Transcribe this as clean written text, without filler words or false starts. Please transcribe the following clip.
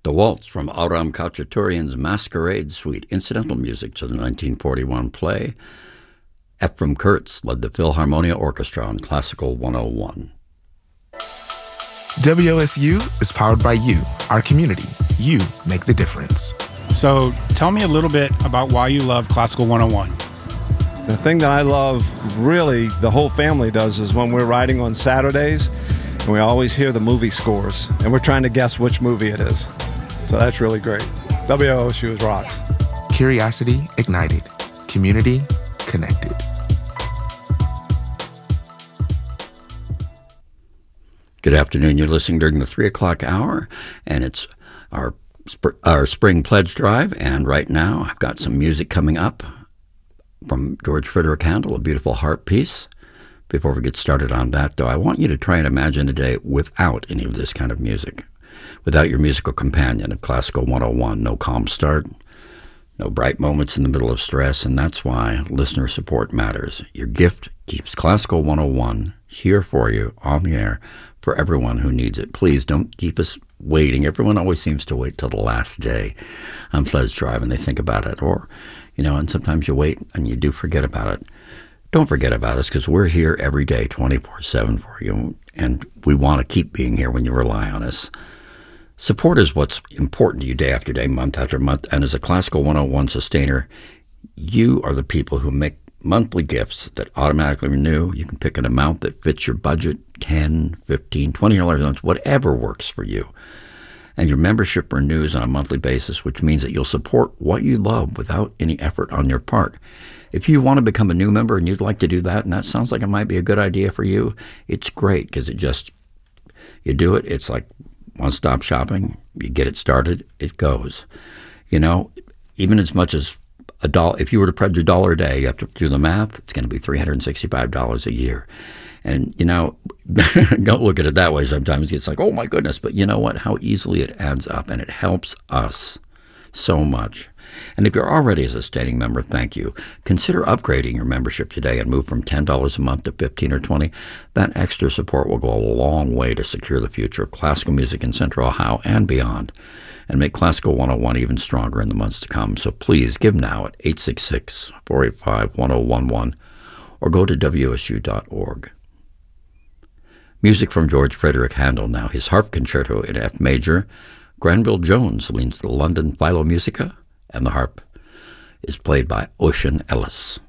The waltz from Auram Khachaturian's Masquerade Suite, incidental music to the 1941 play. Ephraim Kurtz led the Philharmonia Orchestra on Classical 101. WOSU is powered by you, our community. You make the difference. So tell me a little bit about why you love Classical 101. The thing that I love, really, the whole family does, is when we're riding on Saturdays, and we always hear the movie scores, and we're trying to guess which movie it is. So that's really great. WOSU rocks. Curiosity ignited. Community connected. Good afternoon. You're listening during the 3 o'clock hour, and it's our spring pledge drive. And right now, I've got some music coming up from George Frederick Handel, a beautiful harp piece. Before we get started on that, though, I want you to try and imagine a day without any of this kind of music, without your musical companion of Classical 101. No calm start, no bright moments in the middle of stress, and that's why listener support matters. Your gift keeps Classical 101 here for you on the air for everyone who needs it. Please don't keep us waiting. Everyone always seems to wait till the last day on Pledge Drive and they think about it. Or, and sometimes you wait and you do forget about it. Don't forget about us, because we're here every day, 24/7 for you, and we want to keep being here when you rely on us. Support is what's important to you day after day, month after month, and as a Classical 101 sustainer, you are the people who make monthly gifts that automatically renew. You can pick an amount that fits your budget, $10, $15, $20 a month, whatever works for you. And your membership renews on a monthly basis, which means that you'll support what you love without any effort on your part. If you want to become a new member and you'd like to do that, and that sounds like it might be a good idea for you, it's great, because you do it, it's like one-stop shopping. You get it started, it goes. Even as much as $1, if you were to pledge $1 a day, you have to do the math, it's going to be $365 a year. And, don't look at it that way sometimes. It's like, oh my goodness, but you know what? How easily it adds up, and it helps us so much. And if you're already a sustaining member, thank you. Consider upgrading your membership today and move from $10 a month to $15 or $20. That extra support will go a long way to secure the future of classical music in Central Ohio and beyond, and make Classical 101 even stronger in the months to come. So please give now at 866-485-1011 or go to WSU.org. Music from George Frederick Handel now, his harp concerto in F major. Granville Jones leads the London Philharmonica, and the harp is played by Ocean Ellis.